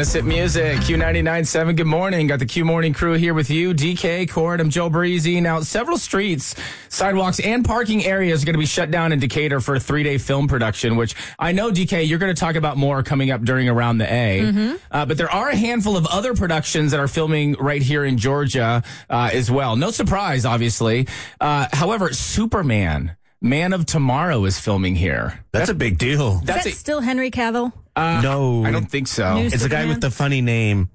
Kiss It Music, Q99.7. Good morning. Got the Q Morning crew here with you. DK, Cord, I'm Joe Breezy. Now, several streets, sidewalks, and parking areas are going to be shut down in Decatur for a 3-day film production, which I know, DK, you're going to talk about more coming up during Around the A. Mm-hmm. But there are a handful of other productions that are filming right here in Georgia as well. No surprise, obviously. However, Superman, Man of Tomorrow, is filming here. That's a big deal. Is that still Henry Cavill? No. I don't think so. It's a guy with the funny name.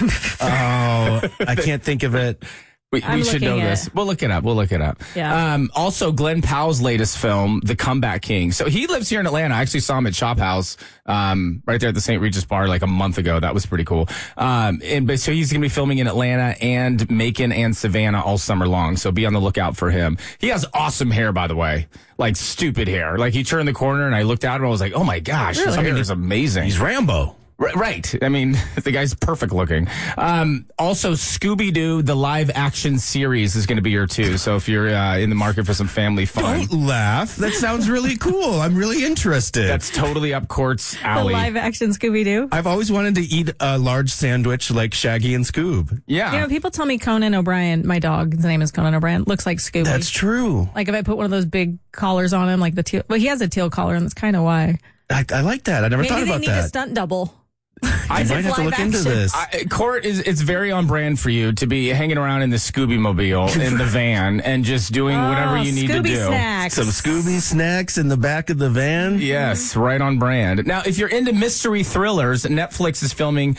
I can't think of it. We should know this. We'll look it up. Yeah. Also, Glenn Powell's latest film, The Comeback King. So he lives here in Atlanta. I actually saw him at Shop House, right there at the St. Regis Bar like a month ago. That was pretty cool. But so he's going to be filming in Atlanta and Macon and Savannah all summer long. So be on the lookout for him. He has awesome hair, by the way. Like stupid hair. Like he turned the corner and I looked at him and I was like, oh my gosh, his hair is amazing. He's Rambo. Right. I mean, the guy's perfect looking. Also, Scooby-Doo, the live action series, is going to be here too. So if you're in the market for some family fun. Don't laugh. That sounds really cool. I'm really interested. That's totally up Court's alley. The live action Scooby-Doo? I've always wanted to eat a large sandwich like Shaggy and Scoob. Yeah. You know, people tell me Conan O'Brien, my dog, his name is Conan O'Brien, looks like Scooby. That's true. Like if I put one of those big collars on him, like the teal. Well, he has a teal collar, and that's kind of why. I like that. I never thought about Maybe they need that. a stunt double. I might have to look into this. Court, it's very on brand for you to be hanging around in the Scooby-Mobile, in the van, and just doing whatever you need to do. Snacks. Some Scooby snacks in the back of the van. Yes, right on brand. Now, if you're into mystery thrillers, Netflix is filming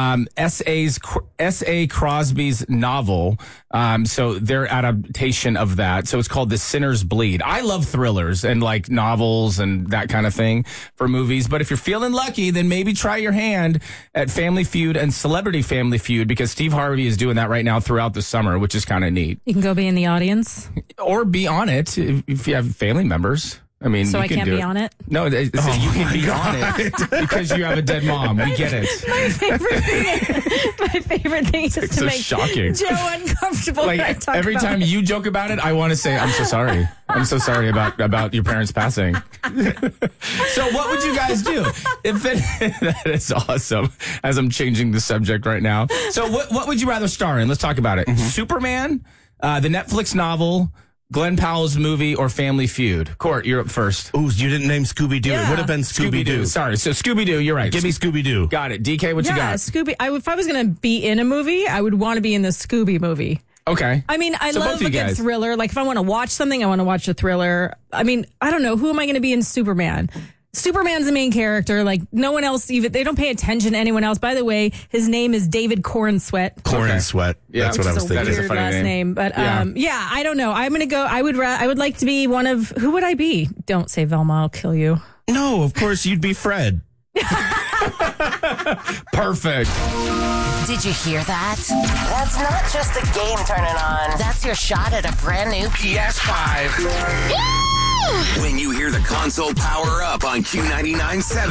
S.A. Crosby's novel. So their adaptation of that. So it's called The Sinner's Bleed. I love thrillers and like novels and that kind of thing for movies. But if you're feeling lucky, then maybe try your hand at Family Feud and Celebrity Family Feud, because Steve Harvey is doing that right now throughout the summer, which is kind of neat. You can go be in the audience. Or be on it if you have family members. I mean, so you I can can't do be it. on it? No, you can be on it because you have a dead mom. We get it. My favorite thing is It's to so make shocking. Joe uncomfortable when I talk every about time it. you joke about it, I want to say, I'm so sorry. I'm so sorry about your parents passing. So what would you guys do? That is awesome, as I'm changing the subject right now. So what would you rather star in? Let's talk about it. Mm-hmm. Superman, the Netflix novel, Glenn Powell's movie, or Family Feud? Court, you're up first. Ooh, you didn't name Scooby-Doo. Yeah. It would have been Scooby-Doo. Sorry. So Scooby-Doo, you're right. Give me Scooby-Doo. Got it. DK, what you got? Scooby. If I was going to be in a movie, I would want to be in the Scooby movie. Okay. I mean, I So love both of you a good guys. thriller. Like, if I want to watch something, I want to watch a thriller. I mean, I don't know. Who am I going to be in Superman? Superman's the main character. Like, no one else even, they don't pay attention to anyone else. By the way, his name is David Corn Sweat. Corn Sweat. Yeah, That's what I was It's a thinking. That is a weird funny last name. But, Yeah. I don't know. I'm going to go, I would like to be one of, who would I be? Don't say Velma, I'll kill you. No, of course you'd be Fred. Perfect. Did you hear that? That's not just the game turning on. That's your shot at a brand new PS5. When you hear the console power up on Q99.7.